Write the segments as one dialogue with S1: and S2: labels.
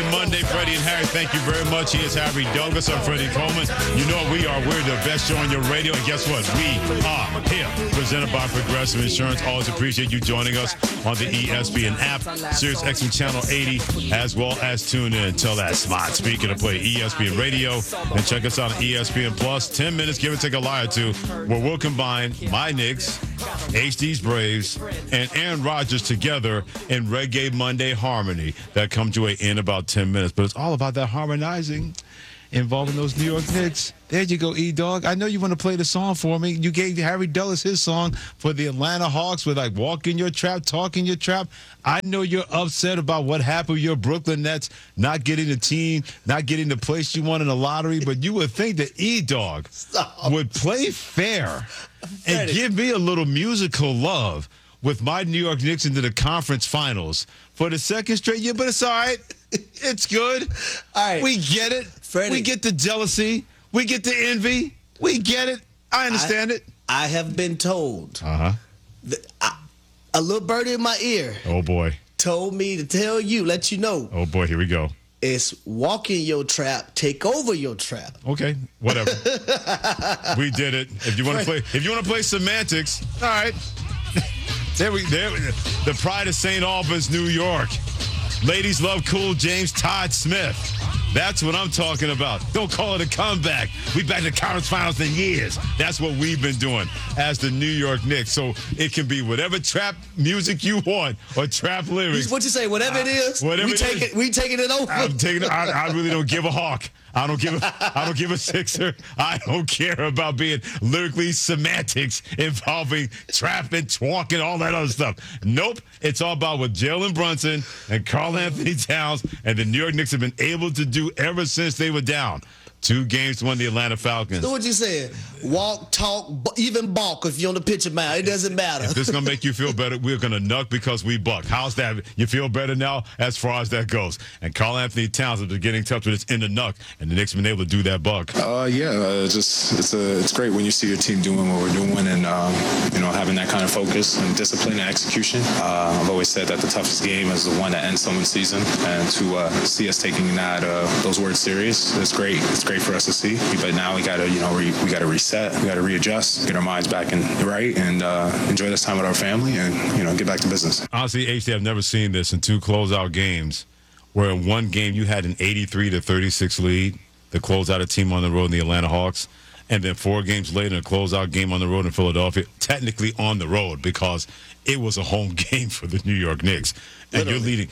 S1: Monday, Freddie and Harry. Thank you very much. He is Harry Douglas. I'm Freddie Coleman. You know what we are. We're the best show on your radio. And guess what? We are here. Presented by Progressive Insurance. Always appreciate you joining us on the ESPN app, Sirius XM Channel 80, as well as tune in. Tell that smart speaker to play ESPN Radio. And check us out on ESPN Plus. 10 minutes, give or take a lie or two, where we'll combine my Knicks, HD's Braves, and Aaron Rodgers together in Reggae Monday harmony. That comes to an end in about 10 minutes. But it's all about that harmonizing involving those New York Knicks. There you go, E-Dog. I know you want to play the song for me. You gave Harry Dulles his song for the Atlanta Hawks with like walk in your trap, talk in your trap. I know you're upset about what happened with your Brooklyn Nets not getting the team, not getting the place you want in the lottery, but you would think that E-Dog would play fair and give me a little musical love with my New York Knicks into the conference finals for the second straight year, but it's all right. It's good.
S2: All right.
S1: We get it.
S2: Freddie.
S1: We get the jealousy. We get the envy. We get it. I understand it.
S2: I have been told.
S1: Uh-huh.
S2: A little birdie in my ear.
S1: Oh, boy.
S2: Told me to tell you, let you know.
S1: Oh, boy. Here we go.
S2: It's walk in your trap, take over your trap.
S1: Okay. Whatever. We did it. If you want to play semantics, all right. There. The pride of St. Albans, New York. Ladies love cool James Todd Smith. That's what I'm talking about. Don't call it a comeback. We back to conference finals in years. That's what we've been doing as the New York Knicks. So it can be whatever trap music you want or trap lyrics.
S2: What you say? Whatever it is.
S1: Whatever
S2: we taking it over.
S1: I'm taking it. I really don't give a hawk. I don't give a sixer. I don't care about being lyrically semantics involving trap and twonk and all that other stuff. Nope. It's all about what Jalen Brunson and Karl Anthony Towns and the New York Knicks have been able to do ever since they were down 2 games to win the Atlanta Falcons.
S2: So what you saying? Walk, talk, even balk if you're on the pitcher mound. It doesn't matter.
S1: If this is going to make you feel better, we're going to nuck because we buck. How's that? You feel better now as far as that goes? And Karl Anthony Towns is getting tough with his in the nuck, and the Knicks have been able to do that buck.
S3: It's great when you see your team doing what we're doing and, having that kind of focus and discipline and execution. I've always said that the toughest game is the one that ends someone's season, and to see us taking those words serious, it's great. It's great for us to see, but now we got to, we got to reset, we got to readjust, get our minds back and enjoy this time with our family, and get back to business.
S1: Honestly, HT, I've never seen this in 2 closeout games, where in one game you had an 83-36 lead to close out a team on the road in the Atlanta Hawks, and then 4 games later, a closeout game on the road in Philadelphia, technically on the road because it was a home game for the New York Knicks, and you're leading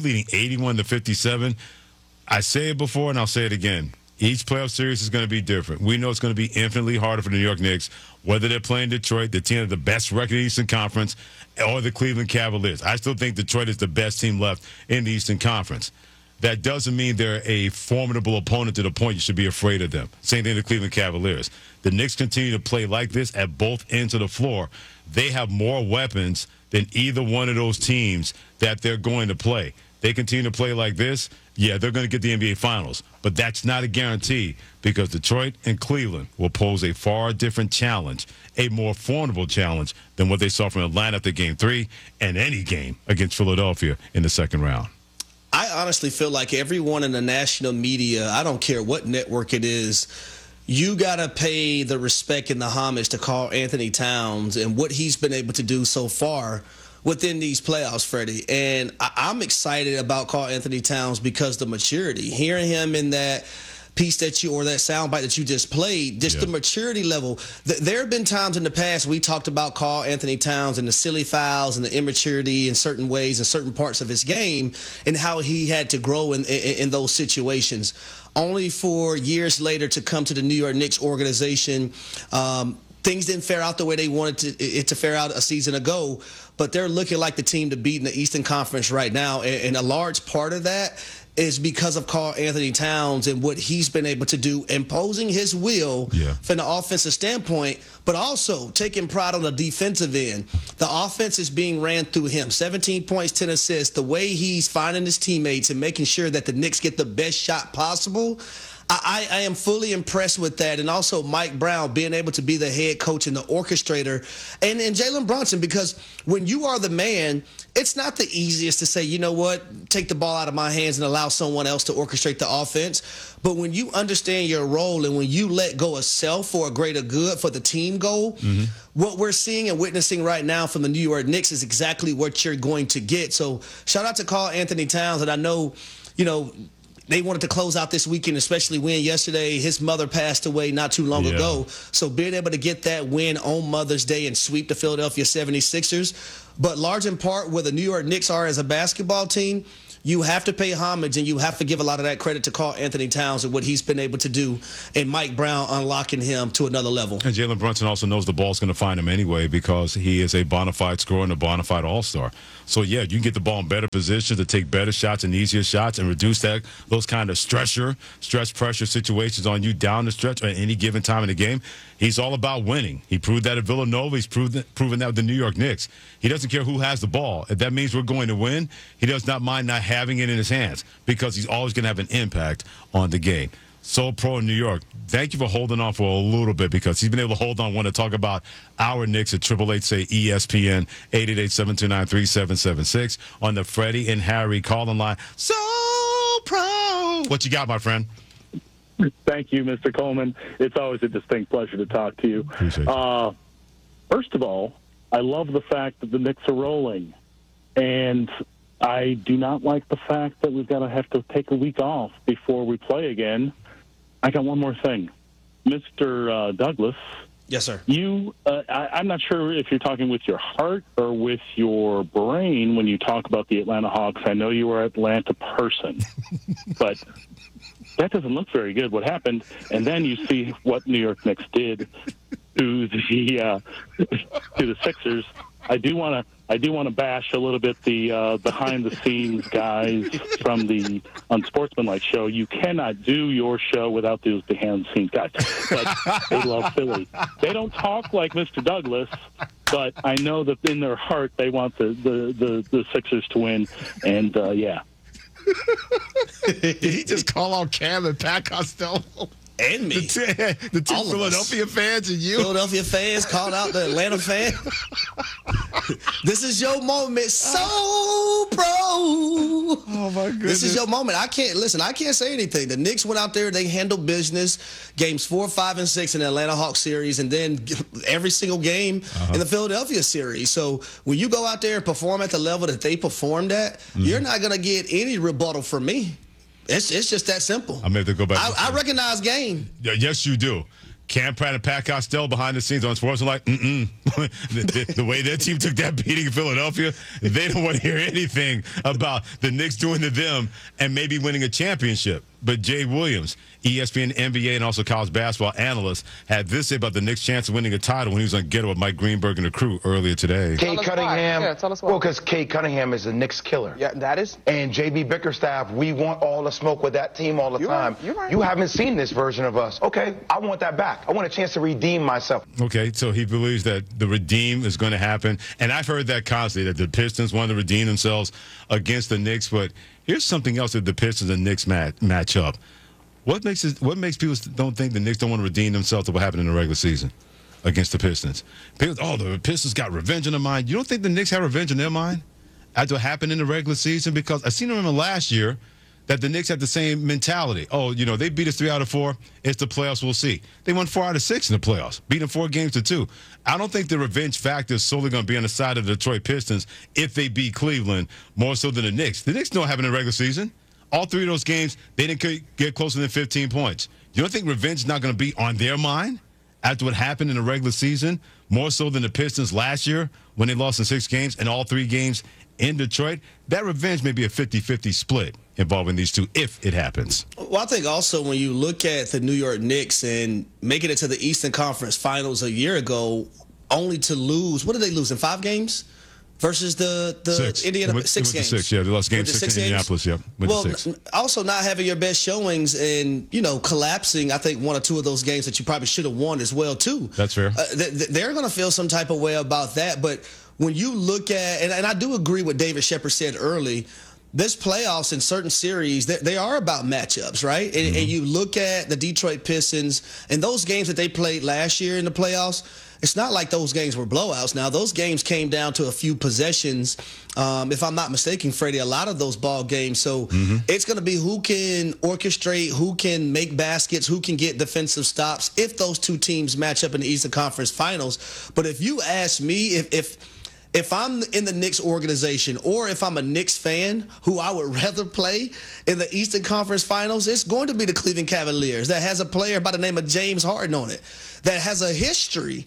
S1: 81-57. I say it before and I'll say it again. Each playoff series is going to be different. We know it's going to be infinitely harder for the New York Knicks, whether they're playing Detroit, the team of the best record in the Eastern Conference, or the Cleveland Cavaliers. I still think Detroit is the best team left in the Eastern Conference. That doesn't mean they're a formidable opponent to the point you should be afraid of them. Same thing to the Cleveland Cavaliers. The Knicks continue to play like this at both ends of the floor. They have more weapons than either one of those teams that they're going to play. They continue to play like this, yeah, they're going to get the NBA Finals. But that's not a guarantee because Detroit and Cleveland will pose a far different challenge, a more formidable challenge than what they saw from Atlanta after Game 3 and any game against Philadelphia in the second round.
S2: I honestly feel like everyone in the national media, I don't care what network it is, you got to pay the respect and the homage to Karl Anthony Towns and what he's been able to do so far within these playoffs, Freddie. And I'm excited about Karl Anthony Towns because the maturity, hearing him in that piece that soundbite that you just played, the maturity level. There have been times in the past we talked about Karl Anthony Towns and the silly fouls and the immaturity in certain ways in certain parts of his game and how he had to grow in those situations, only for years later to come to the New York Knicks organization. Things didn't fare out the way they wanted it to fare out a season ago, but they're looking like the team to beat in the Eastern Conference right now, and a large part of that is because of Karl Anthony Towns and what he's been able to do, imposing his will from the offensive standpoint, but also taking pride on the defensive end. The offense is being ran through him. 17 points, 10 assists. The way he's finding his teammates and making sure that the Knicks get the best shot possible, I am fully impressed with that, and also Mike Brown being able to be the head coach and the orchestrator, and Jalen Brunson, because when you are the man, it's not the easiest to say, you know what, take the ball out of my hands and allow someone else to orchestrate the offense. But when you understand your role and when you let go of self for a greater good, for the team goal, what we're seeing and witnessing right now from the New York Knicks is exactly what you're going to get. So shout out to Karl Anthony Towns, and I know, they wanted to close out this weekend, especially win yesterday. His mother passed away not too long ago. So being able to get that win on Mother's Day and sweep the Philadelphia 76ers. But large in part where the New York Knicks are as a basketball team, you have to pay homage and you have to give a lot of that credit to Karl Anthony Towns and what he's been able to do, and Mike Brown unlocking him to another level.
S1: And Jalen Brunson also knows the ball's going to find him anyway because he is a bona fide scorer and a bona fide all-star. So, yeah, you can get the ball in better position to take better shots and easier shots and reduce those kind of stress pressure situations on you down the stretch at any given time in the game. He's all about winning. He proved that at Villanova. He's proven that with the New York Knicks. He doesn't care who has the ball. If that means we're going to win, he does not mind not having it in his hands because he's always going to have an impact on the game. So pro in New York. Thank you for holding on for a little bit because he's been able to hold on. Want to talk about our Knicks at 888 say ESPN 888-729-3776 on the Freddie and Harry calling line. So pro. What you got, my friend?
S4: Thank you, Mr. Coleman. It's always a distinct pleasure to talk to you.
S1: Appreciate you.
S4: First of all, I love the fact that the Knicks are rolling, and I do not like the fact that we've got to have to take a week off before we play again. I got one more thing. Mr. Douglas.
S2: Yes, sir.
S4: I'm not sure if you're talking with your heart or with your brain when you talk about the Atlanta Hawks. I know you are an Atlanta person, but that doesn't look very good, what happened. And then you see what New York Knicks did to the Sixers. I do want to bash a little bit the behind the scenes guys from the Unsportsmanlike show. You cannot do your show without those behind the scenes guys. But they love Philly. They don't talk like Mr. Douglas, but I know that in their heart they want the Sixers to win. And yeah.
S1: Did he just call out Cam and Pat Costello?
S2: And me.
S1: The two Philadelphia fans and you.
S2: Philadelphia fans called out the Atlanta fan. This is your moment, so pro.
S1: Oh, my goodness.
S2: This is your moment. I can't say anything. The Knicks went out there. They handled business. Games 4, 5, and 6 in the Atlanta Hawks series, and then every single game in the Philadelphia series. So when you go out there and perform at the level that they performed at, you're not going to get any rebuttal from me. It's just that simple.
S1: I may have to go back.
S2: I recognize game.
S1: Yes, you do. Cam Pratt and Pat Costello behind the scenes on sports are like, the way their team took that beating in Philadelphia, they don't want to hear anything about the Knicks doing to them and maybe winning a championship. But Jay Williams, ESPN, NBA, and also college basketball analyst, had this to say about the Knicks' chance of winning a title when he was on Get Up with Mike Greenberg and the crew earlier today.
S5: Cade Cunningham.
S6: Yeah, tell us why.
S5: Well, because Cade Cunningham is a Knicks killer.
S6: Yeah, that is.
S5: And J.B. Bickerstaff, we want all the smoke with that team all the time.
S6: You're right.
S5: You haven't seen this version of us. Okay, I want that back. I want a chance to redeem myself.
S1: Okay, so he believes that the redeem is going to happen. And I've heard that constantly, that the Pistons want to redeem themselves against the Knicks. But here's something else that the Pistons and Knicks match up. What makes people don't think the Knicks don't want to redeem themselves to what happened in the regular season against the Pistons? People, the Pistons got revenge in their mind. You don't think the Knicks have revenge in their mind after what happened in the regular season? Because I seem to remember last year that the Knicks had the same mentality. Oh, they beat us 3 out of 4. It's the playoffs. We'll see. They won 4 out of 6 in the playoffs, beating 4 games to 2. I don't think the revenge factor is solely going to be on the side of the Detroit Pistons if they beat Cleveland more so than the Knicks. The Knicks don't have it in the regular season. All 3 of those games, they didn't get closer than 15 points. You don't think revenge is not going to be on their mind after what happened in the regular season, more so than the Pistons last year when they lost in 6 games and all 3 games in Detroit? That revenge may be a 50-50 split involving these two if it happens.
S2: Well, I think also when you look at the New York Knicks and making it to the Eastern Conference Finals a year ago, only to lose, what did they lose in 5 games? Versus the
S1: 6.
S2: Indiana 6 games.
S1: 6, yeah. They lost game 6 in Indianapolis, yeah.
S2: Well, also not having your best showings and, collapsing, I think, 1 or 2 of those games that you probably should have won as well, too.
S1: That's fair.
S2: They're going to feel some type of way about that. But when you look at, and I do agree what David Shepard said early, this playoffs in certain series, they are about matchups, right? And you look at the Detroit Pistons and those games that they played last year in the playoffs, it's not like those games were blowouts. Now, those games came down to a few possessions. If I'm not mistaken, Freddie, a lot of those ball games. So it's going to be who can orchestrate, who can make baskets, who can get defensive stops if those two teams match up in the Eastern Conference Finals. But if you ask me if I'm in the Knicks organization or if I'm a Knicks fan who I would rather play in the Eastern Conference Finals, it's going to be the Cleveland Cavaliers that has a player by the name of James Harden on it that has a history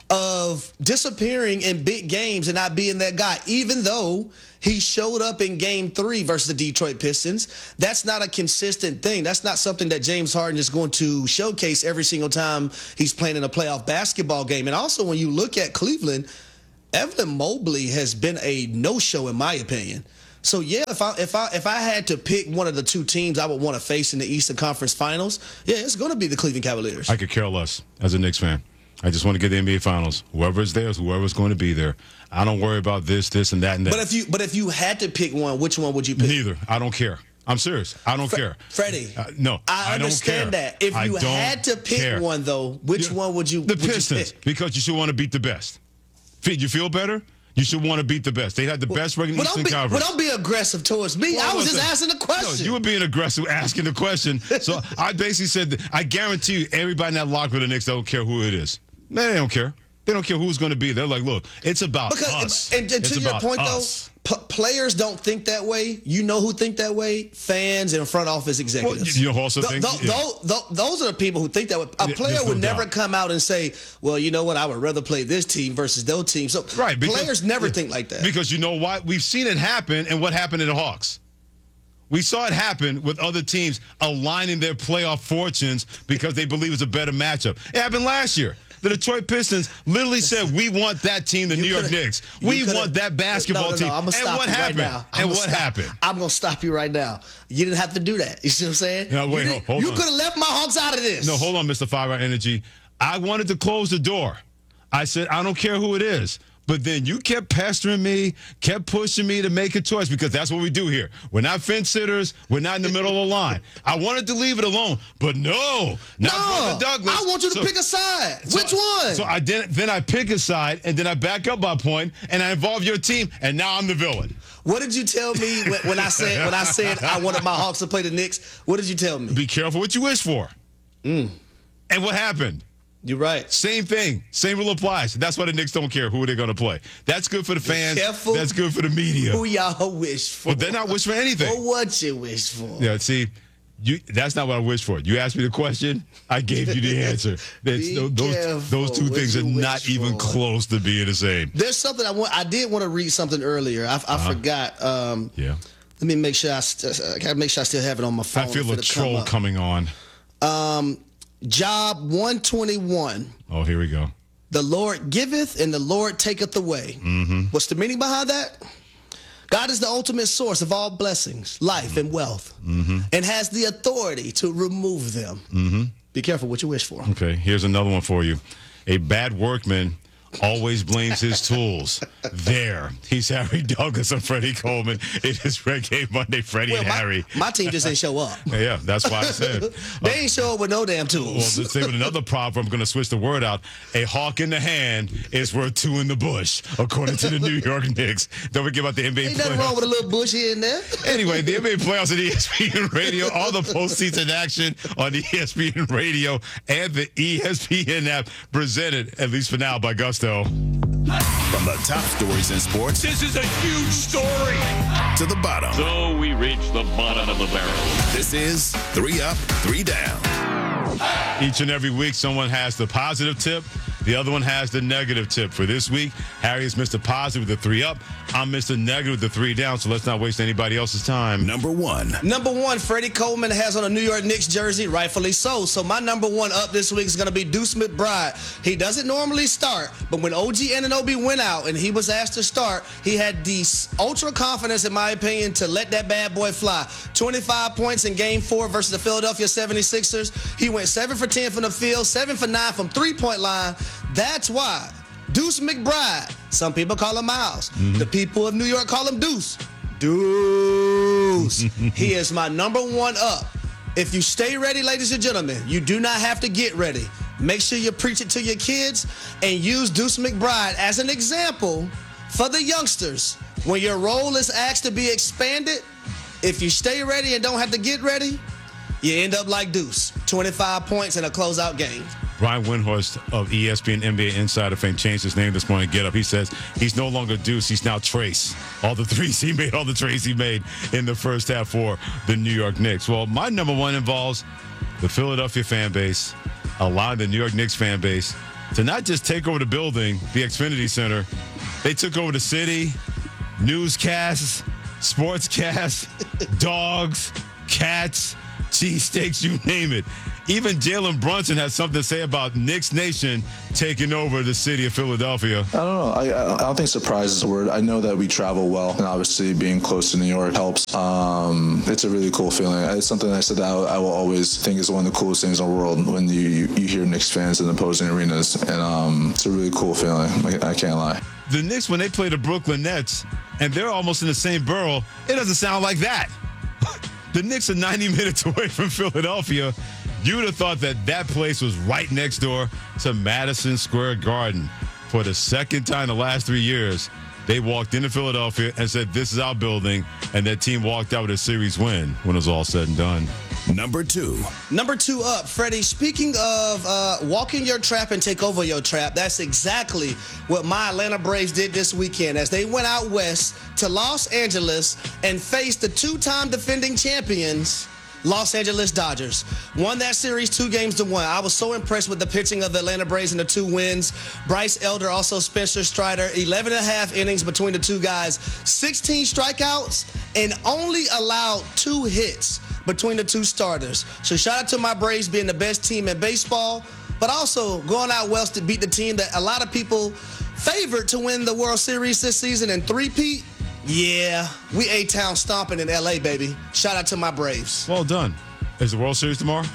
S2: of disappearing in big games and not being that guy, even though he showed up in Game 3 versus the Detroit Pistons. That's not a consistent thing. That's not something that James Harden is going to showcase every single time he's playing in a playoff basketball game. And also, when you look at Cleveland, Evan Mobley has been a no-show in my opinion. So yeah, if I had to pick one of the two teams I would want to face in the Eastern Conference Finals, yeah, it's going to be the Cleveland Cavaliers.
S1: I could care less as a Knicks fan. I just want to get the NBA Finals. Whoever's there is whoever's going to be there. I don't worry about this, and that, and that.
S2: But if you had to pick one, which one would you pick?
S1: Neither. I don't care. I'm serious. I don't care.
S2: Freddie,
S1: no,
S2: I understand
S1: don't care.
S2: that. If you had to pick one, though, which one would you?
S1: The Pistons, because you should want to beat the best. You feel better? You should want to beat the best. They had the best regular Eastern Conference.
S2: But don't be aggressive towards me. I was just asking the question.
S1: No, you were being aggressive asking the question. So I basically said that I guarantee you everybody in that locker room, the Knicks, don't care who it is. Man, they don't care. They don't care who's going to be. They're like, look, it's about us.
S2: And to your point, though, players don't think that way. You know who think that way? Fans and front office executives.
S1: Well, you also think
S2: those are the people who think that way. A player would never come out and say, well, you know what, I would rather play this team versus those teams. So players never think like that.
S1: Because you know what? We've seen it happen, and what happened to the Hawks. We saw it happen with other teams aligning their playoff fortunes because they believe it's a better matchup. It happened last year. The Detroit Pistons literally said, we want that team, the New York Knicks. We want that basketball team.
S2: I'm gonna stop
S1: what
S2: you
S1: happened?
S2: Right now.
S1: And what happened?
S2: I'm going to stop you right now. You didn't have to do that. You see what I'm saying?
S1: No, wait, hold on.
S2: You could have left my Hawks out of this.
S1: No, hold on, Mr. 5-Hour Energy. I wanted to close the door. I said, I don't care who it is. But then you kept pestering me, kept pushing me to make a choice because that's what we do here. We're not fence sitters. We're not in the middle of the line. I wanted to leave it alone, but no, not Brother Douglas.
S2: I want you to pick a side. Which one?
S1: So then I pick a side, and then I back up my point, and I involve your team, and now I'm the villain.
S2: What did you tell me when I said I wanted my Hawks to play the Knicks? What did you tell me?
S1: Be careful what you wish for. And what happened?
S2: You're right.
S1: Same thing. Same rule applies. That's why the Knicks don't care who they're going to play. That's good for the fans.
S2: Careful.
S1: That's good for the media.
S2: Who y'all wish for?
S1: But they're not wish for anything.
S2: Or what you wish for.
S1: Yeah, see, that's not what I wish for. You asked me the question, I gave you the answer. Those two things are not even close to being the same.
S2: There's something I did want to read something earlier. I forgot.
S1: Yeah.
S2: Let me make sure I gotta make sure I still have it on my phone.
S1: I feel a troll coming on.
S2: Job 121.
S1: Oh, here we go.
S2: The Lord giveth and the Lord taketh away.
S1: Mm-hmm.
S2: What's the meaning behind that? God is the ultimate source of all blessings, life, and wealth, and has the authority to remove them. Be careful what you wish for.
S1: Okay, here's another one for you. A bad workman always blames his tools. There. He's Harry Douglas and Freddie Coleman. It is Reggae Monday, Freddie and Harry.
S2: My team just ain't show up.
S1: Yeah, that's why I said.
S2: They ain't show up with no damn tools.
S1: Well, let's say with another proverb, I'm going to switch the word out. A hawk in the hand is worth two in the bush, according to the New York Knicks. Don't forget about the NBA
S2: Ain't nothing wrong with a little bush here and there.
S1: Anyway, the NBA playoffs on ESPN Radio, all the postseason action on ESPN Radio and the ESPN app, presented, at least for now, by Gusto.
S6: From the top stories in sports,
S7: this is a huge story.
S6: To the bottom.
S7: So we reach the bottom of the barrel.
S6: This is 3 Up, 3 Down.
S1: Each and every week, someone has the positive tip. The other one has the negative tip. For this week, Harry is Mr. Positive with the 3 up. I'm Mr. Negative with the 3 down, so let's not waste anybody else's time.
S6: Number one,
S2: Freddie Coleman has on a New York Knicks jersey, rightfully so. So my number one up this week is going to be Deuce McBride. He doesn't normally start, but when OG Anunoby went out and he was asked to start, he had the ultra confidence, in my opinion, to let that bad boy fly. 25 points in Game 4 versus the Philadelphia 76ers. He went 7 for 10 from the field, 7 for 9 from three-point line. That's why Deuce McBride, some people call him Miles. The people of New York call him Deuce Deuce. He is my number one up. If you stay ready, ladies and gentlemen, you do not have to get ready. Make sure you preach it to your kids and use Deuce McBride as an example for the youngsters. When your role is asked to be expanded, if you stay ready and don't have to get ready, you end up like Deuce, 25 points in a closeout game.
S1: Brian Windhorst of ESPN NBA Insider fame changed his name this morning. Get up. He says he's no longer Deuce. He's now Trace. All the trades he made in the first half for the New York Knicks. Well, my number one involves the Philadelphia fan base, allowing the New York Knicks fan base to not just take over the building, the Xfinity Center. They took over the city, newscasts, sportscasts, dogs, cats, cheesesteaks, you name it. Even Jalen Brunson has something to say about Knicks Nation taking over the city of Philadelphia.
S8: I don't know. I don't think surprise is a word. I know that we travel well, and obviously being close to New York helps. It's a really cool feeling. It's something I said that I will always think is one of the coolest things in the world when you hear Knicks fans in opposing arenas, and it's a really cool feeling. I can't lie.
S1: The Knicks, when they play the Brooklyn Nets, and they're almost in the same borough, it doesn't sound like that. The Knicks are 90 minutes away from Philadelphia. You'd have thought that place was right next door to Madison Square Garden. For the second time in the last 3 years, they walked into Philadelphia and said, this is our building, and that team walked out with a series win when it was all said and done.
S6: Number two
S2: up, Freddie. Speaking of walking your trap and take over your trap, that's exactly what my Atlanta Braves did this weekend as they went out west to Los Angeles and faced the two-time defending champions, Los Angeles Dodgers. Won that series 2-1. I was so impressed with the pitching of the Atlanta Braves in the 2 wins. Bryce Elder, also Spencer Strider, 11 and a half innings between the two guys, 16 strikeouts, and only allowed 2 hits between the 2 starters. So shout out to my Braves being the best team in baseball, but also going out west to beat the team that a lot of people favored to win the World Series this season and three-peat. Yeah, we A-Town stomping in L.A., baby. Shout out to my Braves.
S1: Well done. Is the World Series tomorrow?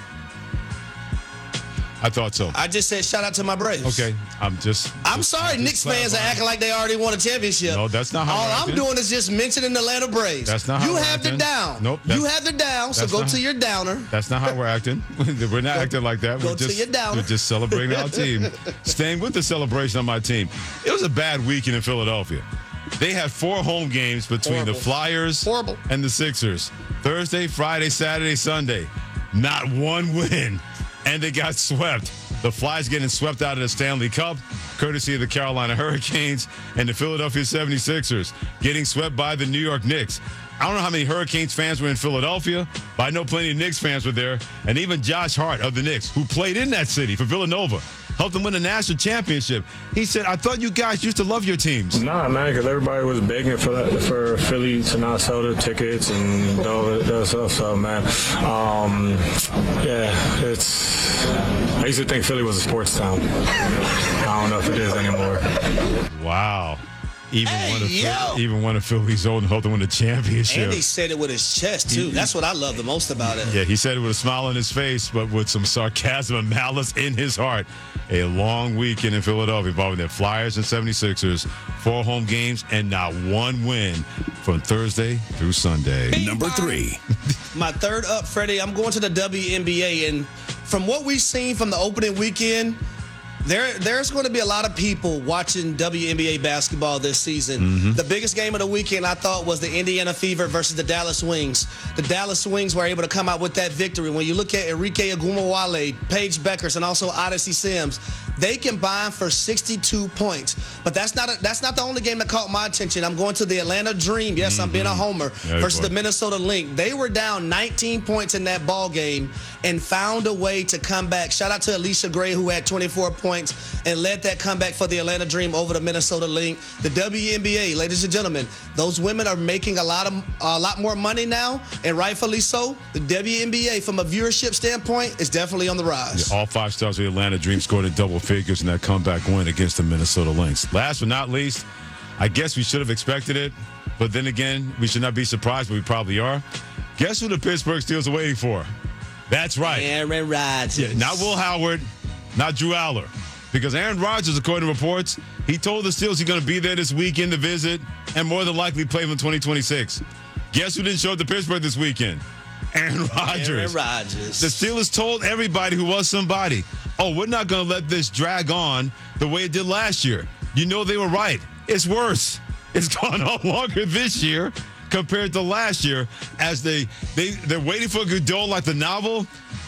S1: I thought so.
S2: I just said shout out to my Braves.
S1: Okay,
S2: I'm sorry, Knicks fans are acting like they already won a championship.
S1: No, that's not how
S2: All
S1: we're
S2: I'm
S1: acting.
S2: doing is just mentioning the Atlanta Braves.
S1: That's not how
S2: you
S1: we're
S2: have
S1: acting.
S2: the down.
S1: Nope.
S2: You have the down, so go to your downer.
S1: That's not how we're acting. We're not acting like that.
S2: Go to your downer.
S1: We're just celebrating our team. Staying with the celebration of my team. It was a bad weekend in Philadelphia. They had 4 home games between the Flyers and the Sixers. Thursday, Friday, Saturday, Sunday. Not one win. And they got swept. The Flyers getting swept out of the Stanley Cup, courtesy of the Carolina Hurricanes, and the Philadelphia 76ers getting swept by the New York Knicks. I don't know how many Hurricanes fans were in Philadelphia, but I know plenty of Knicks fans were there. And even Josh Hart of the Knicks, who played in that city for Villanova, helped them win a national championship. He said, I thought you guys used to love your teams.
S9: Nah, man, because everybody was begging for Philly to not sell their tickets and all that stuff. So, man, I used to think Philly was a sports town. I don't know if it is anymore.
S1: Wow. Even one of Philly's own helped them win the championship.
S2: And he said it with his chest, too. That's what I love the most about it.
S1: Yeah, he said it with a smile on his face, but with some sarcasm and malice in his heart. A long weekend in Philadelphia involving the Flyers and 76ers, 4 home games, and not one win from Thursday through Sunday.
S6: Number 3.
S2: My third up, Freddie, I'm going to the WNBA. And from what we've seen from the opening weekend, there's going to be a lot of people watching WNBA basketball this season. Mm-hmm. The biggest game of the weekend, I thought, was the Indiana Fever versus the Dallas Wings. The Dallas Wings were able to come out with that victory. When you look at Enrique Agumawale, Paige Beckers, and also Odyssey Sims, they combined for 62 points. But that's not the only game that caught my attention. I'm going to the Atlanta Dream. Yes, I'm being a homer. Versus the Minnesota Lynx. They were down 19 points in that ball game and found a way to come back. Shout out to Alicia Gray, who had 24 points and led that comeback for the Atlanta Dream over the Minnesota Lynx. The WNBA, ladies and gentlemen, those women are making a lot more money now, and rightfully so. The WNBA, from a viewership standpoint, is definitely on the rise.
S1: Yeah, all 5 stars of the Atlanta Dream scored in double figures in that comeback win against the Minnesota Lynx. Last but not least, I guess we should have expected it, but then again, we should not be surprised, but we probably are. Guess who the Pittsburgh Steelers are waiting for? That's right.
S2: Aaron Rodgers.
S1: Yeah, not Will Howard, not Drew Aller. Because Aaron Rodgers, according to reports, he told the Steelers he's going to be there this weekend to visit. and more than likely play him in 2026. Guess who didn't show up to Pittsburgh this weekend? Aaron Rodgers.
S2: Aaron Rodgers.
S1: The Steelers told everybody who was somebody, oh, we're not going to let this drag on the way it did last year. You know they were right. It's worse. It's gone on longer this year compared to last year as they're waiting for Godot like the novel.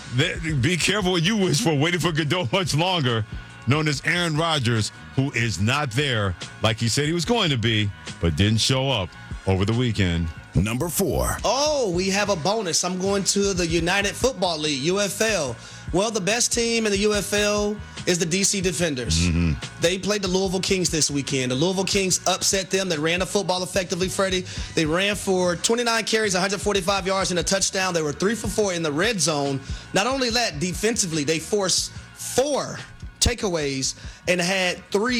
S1: Be careful what you wish for, waiting for Godot much longer, known as Aaron Rodgers, who is not there like he said he was going to be, but didn't show up over the weekend.
S6: Number 4.
S2: Oh, we have a bonus. I'm going to the United Football League, UFL. Well, the best team in the UFL is the DC Defenders. Mm-hmm. They played the Louisville Kings this weekend. The Louisville Kings upset them. They ran the football effectively, Freddie. They ran for 29 carries, 145 yards, and a touchdown. They were 3 for 4 in the red zone. Not only that, defensively, they forced 4 takeaways and had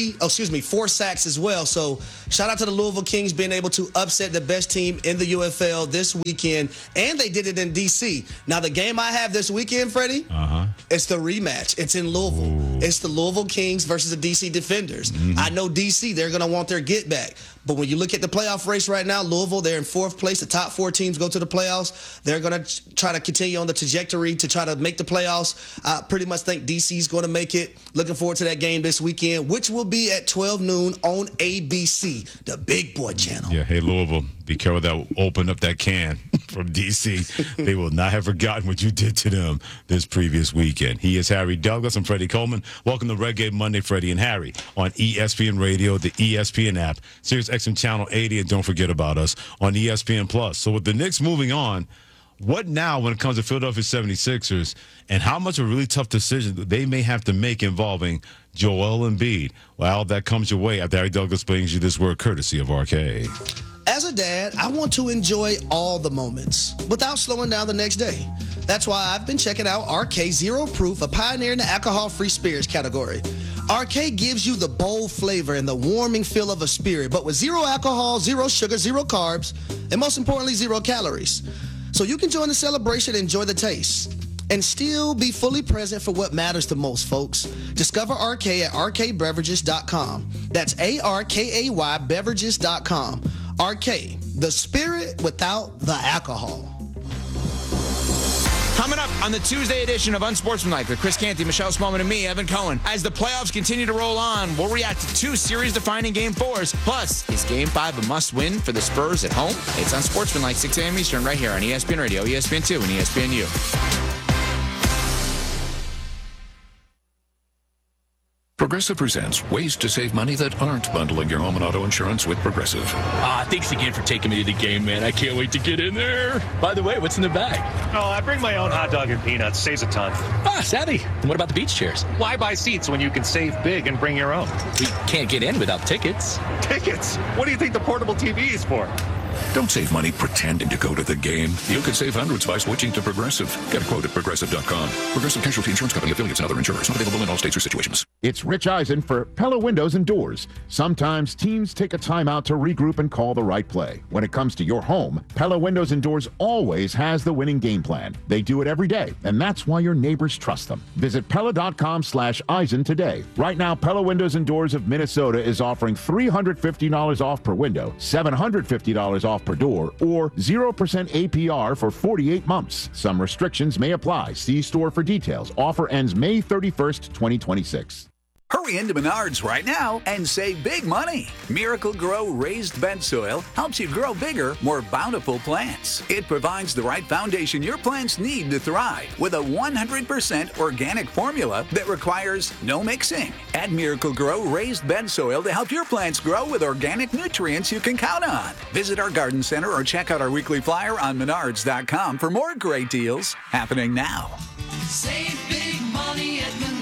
S2: 4 sacks as well. So shout out to the Louisville Kings being able to upset the best team in the UFL this weekend, and they did it in DC. Now the game I have this weekend, Freddie, it's the rematch. It's in Louisville. Ooh. It's the Louisville Kings versus the DC Defenders. Mm-hmm. I know DC, they're going to want their get back. But when you look at the playoff race right now, Louisville, they're in 4th place. The top 4 teams go to the playoffs. They're going to try to continue on the trajectory to try to make the playoffs. I pretty much think DC's going to make it. Looking forward to that game this weekend, which will be at 12 noon on ABC, the Big Boy channel.
S1: Yeah, hey, Louisville, be careful that open up that can from DC. They will not have forgotten what you did to them this previous weekend. He is Harry Douglas. I'm Freddie Coleman. Welcome to Reggae Monday, Freddie and Harry on ESPN Radio, the ESPN app, Sirius XM Channel 80, and don't forget about us on ESPN Plus. So with the Knicks moving on, what now when it comes to Philadelphia 76ers and how much of a really tough decision they may have to make involving Joel Embiid? Well, that comes your way after Harry Douglas brings you this word courtesy of RK.
S2: As a dad, I want to enjoy all the moments without slowing down the next day. That's why I've been checking out RK Zero Proof, a pioneer in the alcohol-free spirits category. RK gives you the bold flavor and the warming feel of a spirit, but with 0 alcohol, 0 sugar, 0 carbs, and most importantly, 0 calories. So you can join the celebration and enjoy the taste and still be fully present for what matters the most, folks. Discover RK at rkbeverages.com. That's ARKAY beverages.com. RK, the spirit without the alcohol.
S10: Coming up on the Tuesday edition of Unsportsmanlike with Chris Canty, Michelle Smallman, and me, Evan Cohen. As the playoffs continue to roll on, we'll react to 2 series-defining Game 4s. Plus, is Game 5 a must-win for the Spurs at home? It's Unsportsmanlike, 6 a.m. Eastern, right here on ESPN Radio, ESPN2, and ESPNU.
S11: Progressive presents ways to save money that aren't bundling your home and auto insurance with Progressive.
S12: Thanks again for taking me to the game, man. I can't wait to get in there. By the way, what's in the bag?
S13: Oh, I bring my own hot dog and peanuts. Saves a ton.
S12: Savvy. And what about the beach chairs?
S13: Why buy seats when you can save big and bring your own?
S12: We can't get in without tickets.
S13: Tickets? What do you think the portable TV is for?
S11: Don't save money pretending to go to the game. You could save hundreds by switching to Progressive. Get a quote at Progressive.com. Progressive Casualty Insurance Company, affiliates, and other insurers. Not available in all states or situations.
S14: It's Rich Eisen for Pella Windows and Doors. Sometimes teams take a timeout to regroup and call the right play. When it comes to your home, Pella Windows and Doors always has the winning game plan. They do it every day, and that's why your neighbors trust them. Visit Pella.com/Eisen today. Right now, Pella Windows and Doors of Minnesota is offering $350 off per window, $750 off per door, or 0% APR for 48 months. Some restrictions may apply. See store for details. Offer ends May 31st, 2026.
S15: Hurry into Menards right now and save big money. Miracle Grow Raised Bed Soil helps you grow bigger, more bountiful plants. It provides the right foundation your plants need to thrive with a 100% organic formula that requires no mixing. Add Miracle Grow Raised Bed Soil to help your plants grow with organic nutrients you can count on. Visit our garden center or check out our weekly flyer on Menards.com for more great deals happening now.
S16: Save big money at Menards.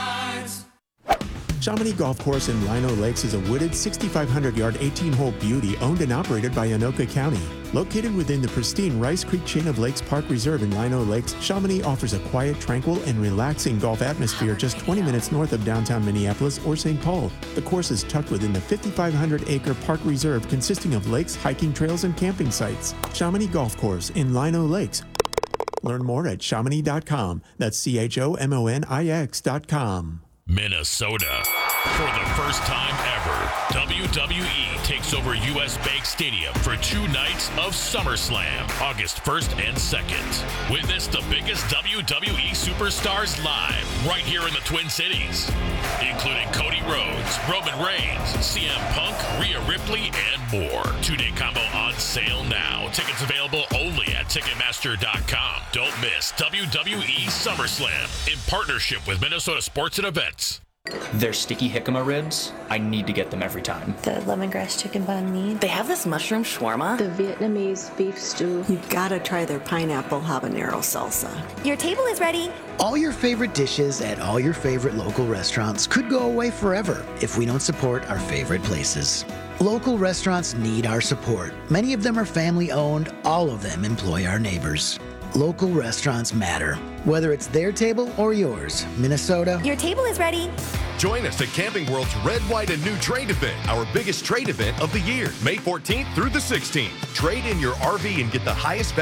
S17: Chamonix Golf Course in Lino Lakes is a wooded 6,500-yard 18-hole beauty owned and operated by Anoka County. Located within the pristine Rice Creek Chain of Lakes Park Reserve in Lino Lakes, Chamonix offers a quiet, tranquil, and relaxing golf atmosphere just 20 minutes north of downtown Minneapolis or St. Paul. The course is tucked within the 5,500-acre park reserve consisting of lakes, hiking trails, and camping sites. Chamonix Golf Course in Lino Lakes. Learn more at Chamonix.com. That's CHOMONIX.com.
S6: Minnesota.
S18: For the first time ever, WWE takes over US Bank Stadium for 2 nights of SummerSlam, August 1st and 2nd. Witness the biggest WWE superstars live right here in the Twin Cities, including Cody Rhodes, Roman Reigns, CM Punk, Rhea Ripley, and more. 2-day combo on sale now. Tickets available only at Ticketmaster.com. Don't miss WWE SummerSlam in partnership with Minnesota Sports and Events.
S19: Their sticky jicama ribs, I need to get them every time.
S20: The lemongrass chicken banh mi.
S21: They have this mushroom shawarma.
S20: The Vietnamese beef stew.
S22: You've got to try their pineapple habanero salsa.
S23: Your table is ready.
S24: All your favorite dishes at all your favorite local restaurants could go away forever if we don't support our favorite places. Local restaurants need our support. Many of them are family owned. All of them employ our neighbors. Local restaurants matter. Whether it's their table or yours, Minnesota.
S23: Your table is ready.
S25: Join us at Camping World's Red, White, and New Trade event, our biggest trade event of the year, May 14th through the 16th. Trade in your RV and get the highest value